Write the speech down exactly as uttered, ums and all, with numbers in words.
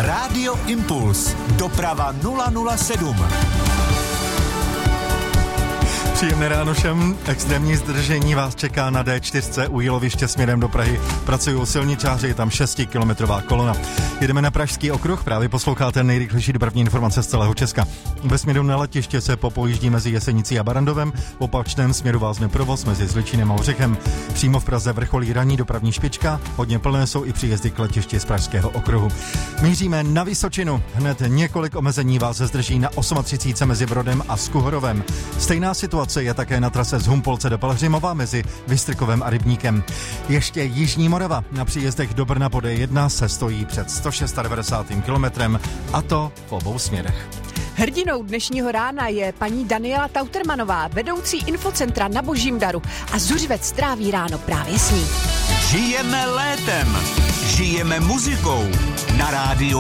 Rádio Impuls. Doprava nula nula sedm. Příjemné ráno všem. Extrémní zdržení vás čeká na dé čtyři u Jíloviště směrem do Prahy. Pracují silničáři, je tam šestikilometrová kolona. Jedeme na Pražský okruh, právě posloucháte nejrychlejší dopravní informace z celého Česka. Ve směru na letiště se popojíždí mezi Jesenicí a Barrandovem, v opačném směru vázne provoz mezi Zličínem a Ořechem. Přímo v Praze vrcholí ranní dopravní špička, hodně plné jsou i příjezdy k letišti z Pražského okruhu. Míříme na Vysočinu. Hned několik omezení vás zdrží na třicet osm mezi Brodem a Skuhorovem. Stejná situace je také na trase z Humpolce do Pelhřimova mezi Vystrkovem a Rybníkem. Ještě Jižní Morava. Na příjezdech do Brna po dé jedna se stojí před sto devadesát šest kilometrem, a to v obou směrech. Hrdinou dnešního rána je paní Daniela Tautermanová, vedoucí infocentra na Božím daru, a Zuřivec tráví ráno právě s ní. Žijeme létem. Žijeme muzikou. Na rádiu